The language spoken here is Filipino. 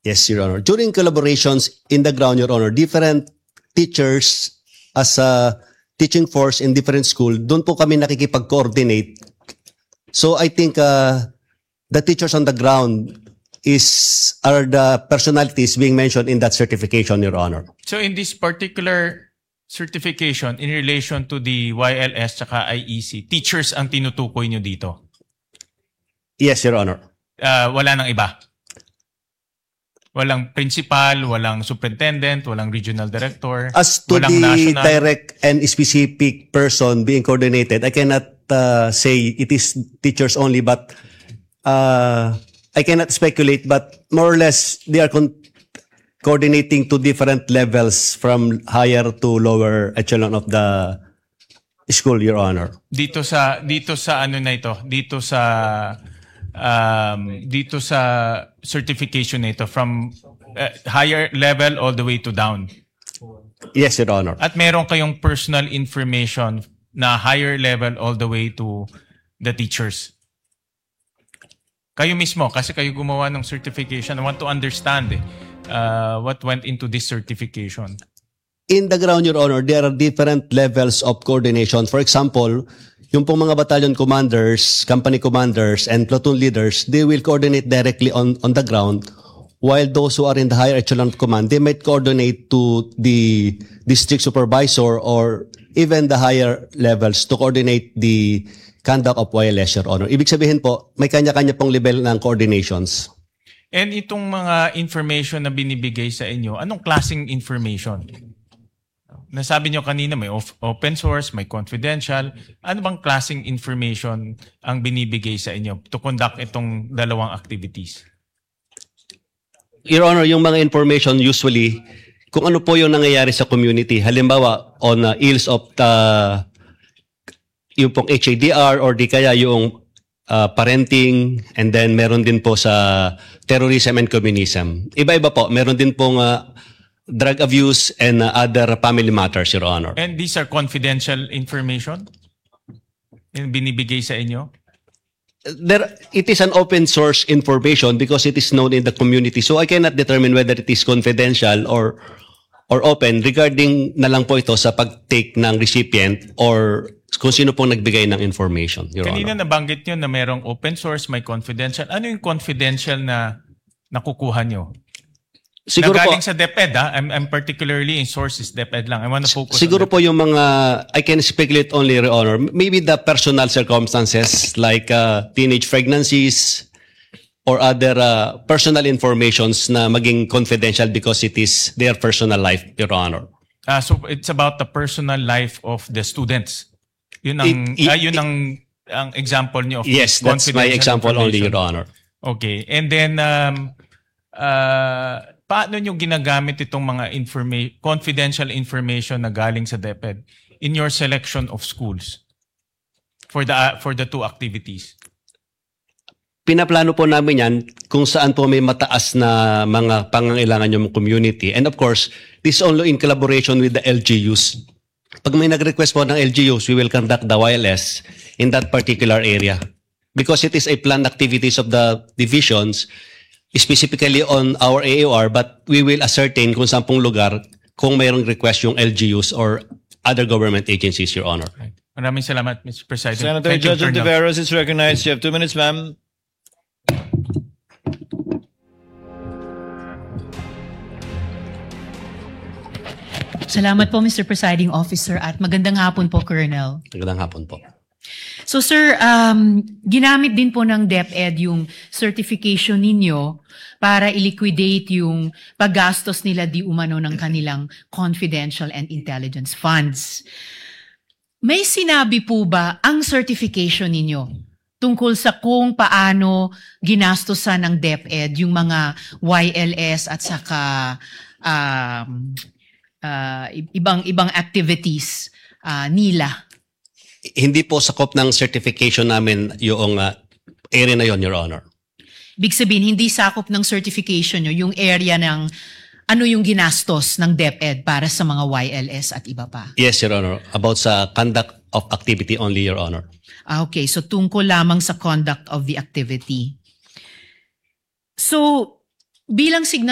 Yes, Your Honor. During collaborations in the ground, Your Honor, different teachers as a teaching force in different school, doon po kami nakikipag-coordinate. So I think the teachers on the ground are the personalities being mentioned in that certification, Your Honor. So in this particular certification in relation to the YLS tsaka IEC, teachers ang tinutukoy nyo dito? Yes, Your Honor. Wala nang iba? Walang principal, walang superintendent, walang regional director, As to walang the national? direct and specific person being coordinated, I cannot say it is teachers only, but I cannot speculate, but more or less they are coordinating to different levels from higher to lower echelon of the school, Your Honor. Dito sa ano na ito, dito sa certification na ito from higher level all the way to down. Yes, Your Honor. At meron kayong personal information na higher level all the way to the teachers. Kayo mismo, kasi kayo gumawa ng certification. I want to understand what went into this certification. In the ground, Your Honor, there are different levels of coordination. For example, yung pong mga battalion commanders, company commanders, and platoon leaders, they will coordinate directly on the ground, while those who are in the higher echelon of command, they might coordinate to the district supervisor or even the higher levels to coordinate the conduct of YLS, Your Honor. Ibig sabihin po, may kanya-kanya pong level ng coordinations. And itong mga information na binibigay sa inyo, anong klaseng information? Nasabi nyo kanina may open source, may confidential. Ano bang klaseng information ang binibigay sa inyo to conduct itong dalawang activities? Your Honor, yung mga information usually, kung ano po yung nangyayari sa community, halimbawa on ills of yung pong HADR or di kaya yung parenting, and then meron din po sa terrorism and communism. Iba-iba po, meron din pong drug abuse and other family matters, Your Honor. And these are confidential information? Yung binibigay sa inyo? It is an open source information because it is known in the community. So I cannot determine whether it is confidential or open regarding na lang po ito sa pag-take ng recipient or kung sino pong nagbigay ng information, Your Kanina Honor. nabanggit nyo na merong open source, may confidential. Ano yung confidential na nakukuha nyo? Siguro po, Nagaling sa DepEd, I'm particularly in sources DepEd lang. I want to focus siguro on po yung mga, I can speculate only, Your Honor, maybe the personal circumstances like teenage pregnancies or other personal informations na maging confidential because it is their personal life, Your Honor. So it's about the personal life of the students. Yun ang example niyo of Yes, that's my confidential example only, information. Your Honor. Okay. And then paano niyo ginagamit itong mga confidential information na galing sa DepEd in your selection of schools for the two activities? Pinaplano po namin yan kung saan po may mataas na mga pangangailangan yung community. And of course, this is only in collaboration with the LGUs. Pag may nag-request po ng LGUs, we will conduct the YLS in that particular area. Because it is a planned activities of the divisions, specifically on our AOR, but we will ascertain kung saan pong lugar kung mayroong request yung LGUs or other government agencies, Your Honor. Maraming salamat, Mr. President. Senator Thank you, Judge Colonel. Ontiveros is recognized. You have 2 minutes, ma'am. Salamat po, Mr. Presiding Officer, at magandang hapon po, Colonel. Magandang hapon po. So sir, ginamit din po ng DepEd yung certification ninyo para i-liquidate yung paggastos nila di umano ng kanilang confidential and intelligence funds. May sinabi po ba ang certification ninyo tungkol sa kung paano ginastosan ng DepEd yung mga YLS at saka ibang activities nila? Hindi po sakop ng certification namin yung area na yon, Your Honor. Big sabihin, hindi sakop ng certification nyo yung area ng ano yung ginastos ng DepEd para sa mga YLS at iba pa? Yes, Your Honor. About sa conduct of activity only, Your Honor. Okay, so tungkol lamang sa conduct of the activity. So, bilang